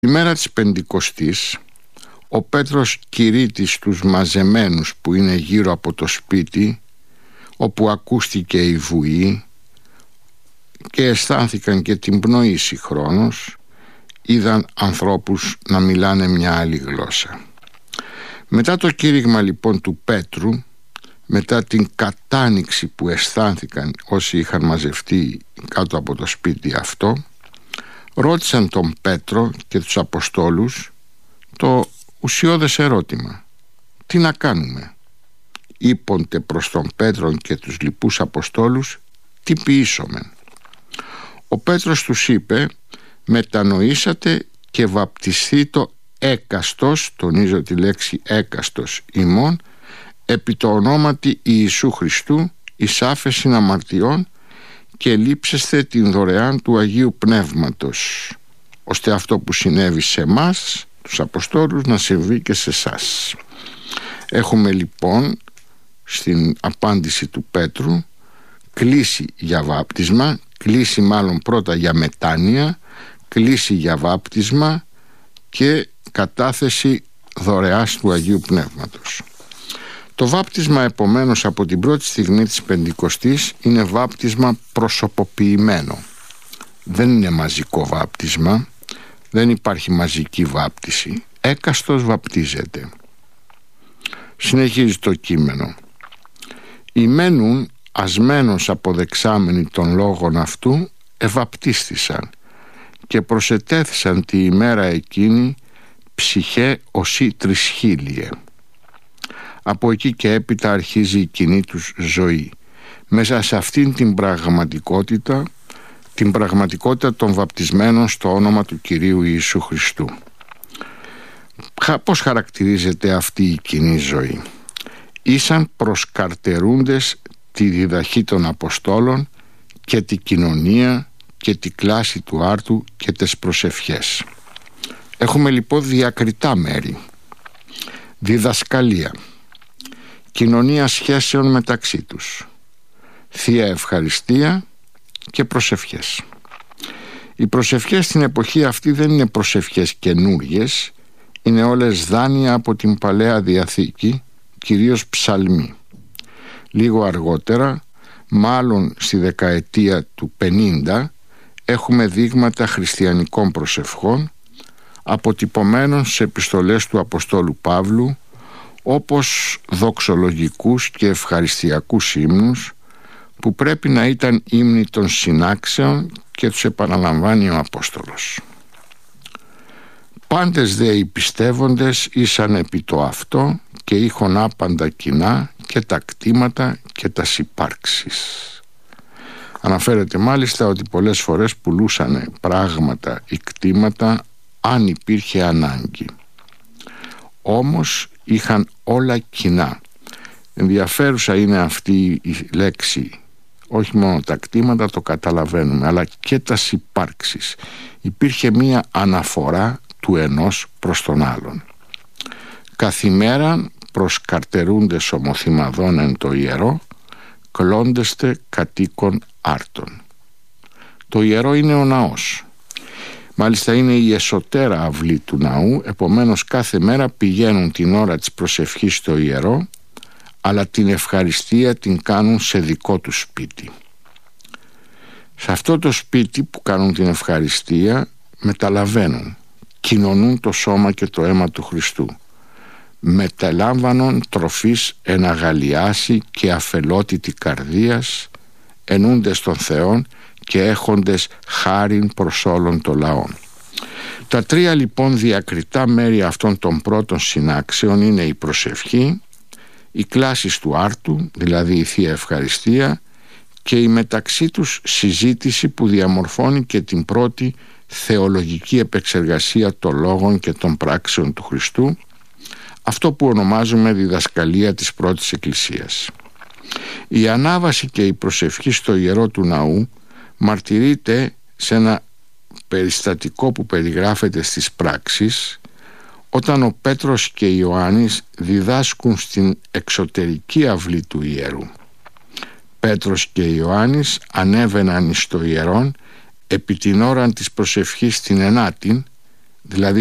Τη μέρα της Πεντηκοστής, ο Πέτρος κηρύττει στους μαζεμένους που είναι γύρω από το σπίτι, όπου ακούστηκε η βουή και αισθάνθηκαν και την πνοή συγχρόνως, είδαν ανθρώπους να μιλάνε μια άλλη γλώσσα. Μετά το κήρυγμα λοιπόν του Πέτρου, μετά την κατάνοιξη που αισθάνθηκαν όσοι είχαν μαζευτεί κάτω από το σπίτι αυτό, ρώτησαν τον Πέτρο και τους Αποστόλους το ουσιώδες ερώτημα: τι να κάνουμε? Είπονται προς τον Πέτρον και τους λοιπούς Αποστόλους: τι ποιήσομεν? Ο Πέτρος τους είπε: μετανοήσατε και βαπτιστείτο έκαστος, τονίζω τη λέξη έκαστος, ημών, επί το ονόματι Ιησού Χριστού, εις άφεσιν αμαρτιών, και λείψεστε την δωρεάν του Αγίου Πνεύματος, ώστε αυτό που συνέβη σε εμάς, τους Αποστόλους, να συμβεί και σε εσάς. Έχουμε λοιπόν στην απάντηση του Πέτρου κλίση για βάπτισμα, κλίση μάλλον πρώτα για μετάνοια, κλίση για βάπτισμα και κατάθεση δωρεάς του Αγίου Πνεύματος. Το βάπτισμα επομένως από την πρώτη στιγμή της Πεντηκοστής είναι βάπτισμα προσωποποιημένο. Δεν είναι μαζικό βάπτισμα, δεν υπάρχει μαζική βάπτιση. Έκαστος βαπτίζεται. Συνεχίζει το κείμενο: «Ημένουν ασμένος αποδεξάμενοι των λόγων αυτού ευαπτίστησαν και προσετέθησαν τη ημέρα εκείνη ψυχέ οσί τρισχίλιε». Από εκεί και έπειτα αρχίζει η κοινή τους ζωή. Μέσα σε αυτήν την πραγματικότητα των βαπτισμένων στο όνομα του Κυρίου Ιησού Χριστού. Πώς χαρακτηρίζεται αυτή η κοινή ζωή? Ήσαν προσκαρτερούντες τη διδαχή των Αποστόλων και τη κοινωνία και τη κλάση του άρτου και τις προσευχές. Έχουμε λοιπόν διακριτά μέρη: διδασκαλία, κοινωνία σχέσεων μεταξύ τους, Θεία Ευχαριστία και προσευχές. Οι προσευχές στην εποχή αυτή δεν είναι προσευχές καινούριες, είναι όλες δάνεια από την Παλαιά Διαθήκη, κυρίως ψαλμοί. Λίγο αργότερα, μάλλον στη δεκαετία του 50, έχουμε δείγματα χριστιανικών προσευχών αποτυπωμένων σε επιστολές του Αποστόλου Παύλου, όπως δοξολογικούς και ευχαριστιακούς ύμνους που πρέπει να ήταν ύμνοι των συνάξεων, και τους επαναλαμβάνει ο Απόστολος. Πάντες δε οι πιστεύοντες ήσαν επί το αυτό και είχον άπαντα κοινά και τα κτήματα και τα υπάρξεις. Αναφέρεται μάλιστα ότι πολλές φορές πουλούσανε πράγματα ή κτήματα αν υπήρχε ανάγκη. Όμως είχαν όλα κοινά. Ενδιαφέρουσα είναι αυτή η λέξη. Όχι μόνο τα κτήματα, το καταλαβαίνουμε, αλλά και τα υπάρξεις. Υπήρχε μία αναφορά του ενός προς τον άλλον. Καθημέραν προσκαρτερούντες ομοθυμαδών εν το ιερό, κλώντεστε κατοίκων άρτων. Το ιερό είναι ο ναός. Μάλιστα είναι η εσωτέρα αυλή του ναού, επομένως κάθε μέρα πηγαίνουν την ώρα της προσευχής στο ιερό, αλλά την ευχαριστία την κάνουν σε δικό του σπίτι. Σε αυτό το σπίτι που κάνουν την ευχαριστία μεταλαβαίνουν, κοινωνούν το σώμα και το αίμα του Χριστού. Μεταλάμβανον τροφής εν αγαλιάσει και αφελότητη καρδίας, ενούντες των Θεών και έχοντες χάριν προς όλων των λαών. Τα τρία λοιπόν διακριτά μέρη αυτών των πρώτων συνάξεων είναι η προσευχή, η κλάση του άρτου, δηλαδή η Θεία Ευχαριστία, και η μεταξύ τους συζήτηση που διαμορφώνει και την πρώτη θεολογική επεξεργασία των λόγων και των πράξεων του Χριστού, αυτό που ονομάζουμε διδασκαλία της πρώτης Εκκλησίας. Η ανάβαση και η προσευχή στο ιερό του ναού μαρτυρείται σε ένα περιστατικό που περιγράφεται στις πράξεις, όταν ο Πέτρος και Ιωάννης διδάσκουν στην εξωτερική αυλή του ιερού. Πέτρος και Ιωάννης ανέβαιναν εις το ιερόν επί την ώρα της προσευχής στην ενάτην, δηλαδή